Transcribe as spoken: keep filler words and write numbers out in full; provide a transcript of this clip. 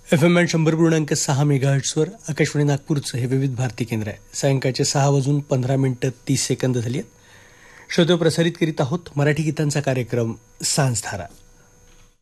F M शंभर पूर्णांक सहा मेगाहर्ट्सवर आकाशवाणी नागपूरचं हे विविध भारती केंद्र आहे. सायंकाळचे सहा वाजून पंधरा मिनिटं तीस सेकंद झाली आहेत. श्रोते प्रसारित करीत आहोत मराठी गीतांचा कार्यक्रम सांजधारा.